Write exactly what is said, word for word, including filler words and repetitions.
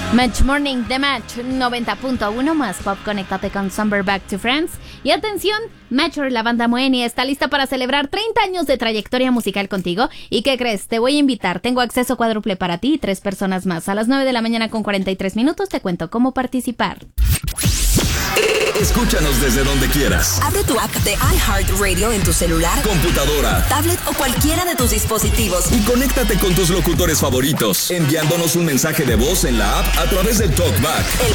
Match Morning de Match noventa punto uno más pop. Conéctate con Summer Back to Friends. Y atención, Matcher, la banda Moenia, está lista para celebrar treinta años de trayectoria musical contigo. ¿Y qué crees? Te voy a invitar. Tengo acceso cuádruple para ti y tres personas más. A las nueve de la mañana con cuarenta y tres minutos te cuento cómo participar. Escúchanos desde donde quieras. Abre tu app de iHeartRadio en tu celular, computadora, tablet o cualquiera de tus dispositivos. Y conéctate con tus locutores favoritos, enviándonos un mensaje de voz en la app a través del TalkBack. El